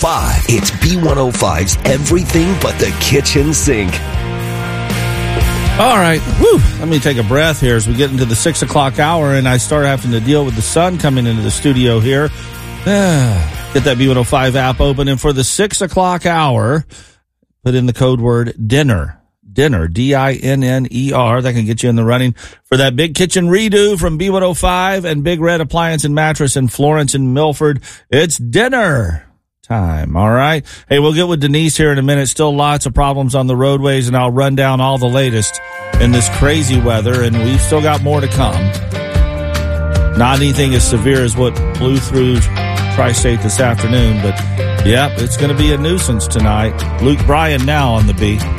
B105. It's B105's Everything But the Kitchen Sink. All right. Whew. Let me take a breath here as we get into the 6 o'clock hour and I start having to deal with the sun coming into the studio here. Get that B105 app open. And for the 6 o'clock hour, put in the code word dinner. Dinner, D-I-N-N-E-R. That can get you in the running for that big kitchen redo from B105 and Big Red Appliance and Mattress in Florence and Milford. It's dinner time. All right. Hey, we'll get with Denise here in a minute. Still lots of problems on the roadways, and I'll run down all the latest in this crazy weather, and we've still got more to come. Not anything as severe as what blew through Tri-State this afternoon, but yep, it's going to be a nuisance tonight. Luke Bryan now on the beat.